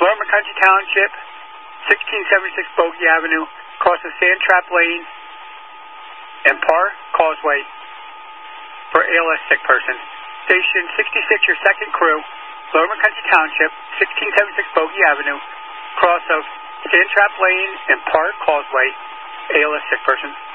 Lower McConkey Township, 1676 Bogey Avenue, cross of Sand Trap Lane and Parr Causeway for ALS sick person. Station 66, your second crew, Lower McConkey Township, 1676 Bogey Avenue, cross of Sand Trap Lane and Parr Causeway, ALS sick person.